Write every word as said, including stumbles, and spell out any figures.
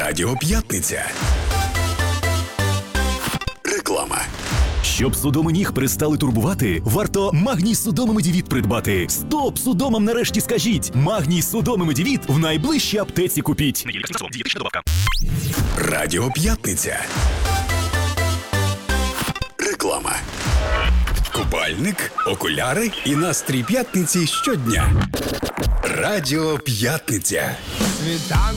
Радіо П'ятниця. Реклама. Щоб судоми ніг перестали турбувати, варто Магній Судоми Медівіт придбати. Стоп! Судомам нарешті скажіть! Магній Судоми Медівіт в найближчій аптеці купіть. Радіо П'ятниця. Реклама. Купальник, окуляри і настрій п'ятниці щодня. Радіо П'ятниця. Світанок